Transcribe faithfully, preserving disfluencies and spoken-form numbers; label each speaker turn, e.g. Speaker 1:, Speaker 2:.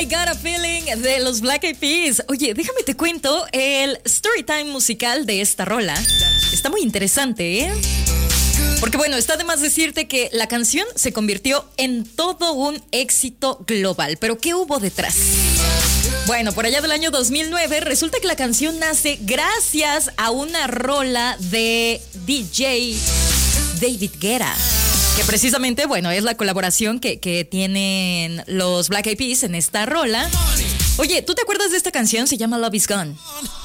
Speaker 1: I Got a Feeling de los Black Eyed Peas. Oye, déjame te cuento, el story time musical de esta rola está muy interesante, ¿eh? Porque bueno, está de más decirte que la canción se convirtió en todo un éxito global. Pero ¿qué hubo detrás? Bueno, por allá del año dos mil nueve, resulta que la canción nace gracias a una rola de D J David Guetta, que precisamente, bueno, es la colaboración que, que tienen los Black Eyed Peas en esta rola. Oye, ¿tú te acuerdas de esta canción? Se llama Love Is Gone.